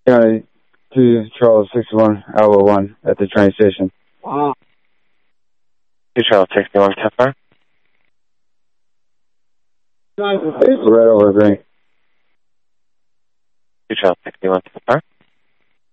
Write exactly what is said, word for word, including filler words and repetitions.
County two Charles sixty-one Alba one at the train station. Wow. two Charles sixty-one, ten four. Right over green. two Charles sixty-one, ten four.